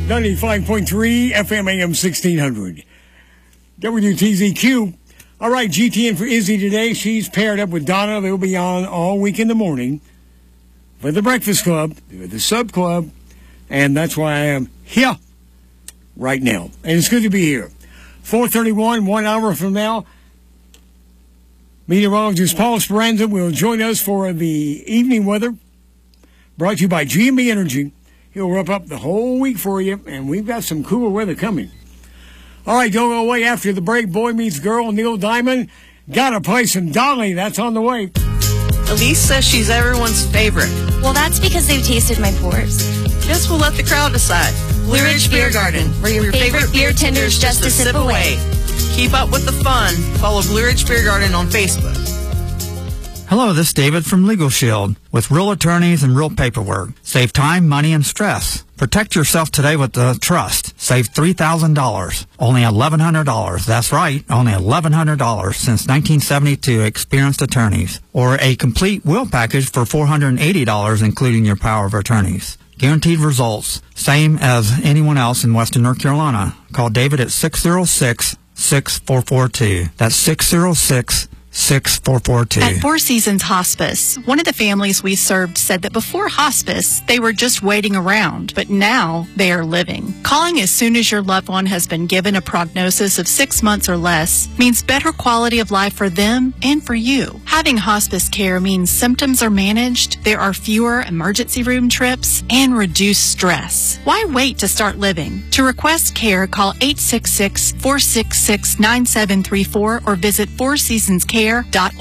95.3 FM AM 1600. WTZQ. All right, GTN for Izzy today. She's paired up with Donna. They'll be on all week in the morning for the Breakfast Club, the Sub Club, and that's why I am here right now. And it's good to be here. 4:31, 1 hour from now, meteorologist Paul Speranza will join us for the evening weather, brought to you by GMB Energy. He'll wrap up the whole week for you, and we've got some cooler weather coming. All right, don't go away after the break. Boy Meets Girl, Neil Diamond. Gotta play some Dolly. That's on the way. Elise says she's everyone's favorite. Well, that's because they've tasted my pores. Guess we'll let the crowd decide. Blue Ridge Beer Garden, where your favorite beer tender's just a sip away. Keep up with the fun. Follow Blue Ridge Beer Garden on Facebook. Hello, this is David from Legal Shield. With real attorneys and real paperwork. Save time, money, and stress. Protect yourself today with the trust. Save $3,000. Only $1,100. That's right, only $1,100 since 1972 experienced attorneys. Or a complete will package for $480, including your power of attorneys. Guaranteed results. Same as anyone else in Western North Carolina. Call David at 606-6442. That's 606-6442. At Four Seasons Hospice, one of the families we served said that before hospice, they were just waiting around, but now they are living. Calling as soon as your loved one has been given a prognosis of 6 months or less means better quality of life for them and for you. Having hospice care means symptoms are managed, there are fewer emergency room trips, and reduced stress. Why wait to start living? To request care, call 866-466-9734 or visit fourseasonscare.org.